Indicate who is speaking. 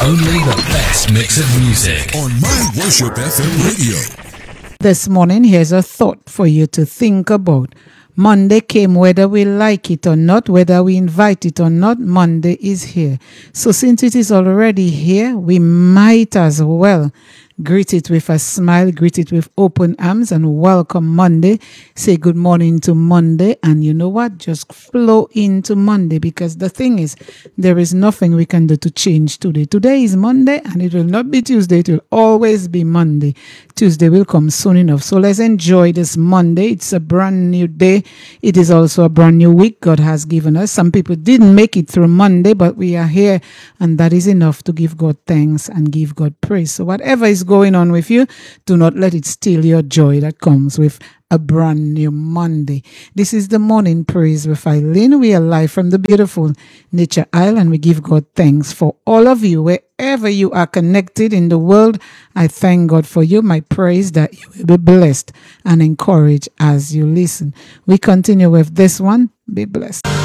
Speaker 1: Only the best mix of music
Speaker 2: on My Worship FM radio.
Speaker 3: This morning, here's a thought for you to think about. Monday came whether we like it or not, whether we invite it or not, Monday is here. So since it is already here, we might as well greet it with a smile, greet it with open arms, and welcome Monday. Say good morning to Monday, and you know what? Just flow into Monday, because the thing is, there is nothing we can do to change today. Today is Monday, and it will not be Tuesday. It will always be Monday. Tuesday will come soon enough. So let's enjoy this Monday. It's a brand new day. It is also a brand new week God has given us. Some people didn't make it through Monday, but we are here, and that is enough to give God thanks and give God praise. So whatever is going on with you, do not let it steal your joy that comes with a brand new Monday. This is the Morning Praise with Eileen. We are live from the beautiful Nature Island. We give God thanks for all of you, wherever you are connected in the world. I thank God for you. My praise that you will be blessed and encouraged as you listen. We continue with this one. Be blessed.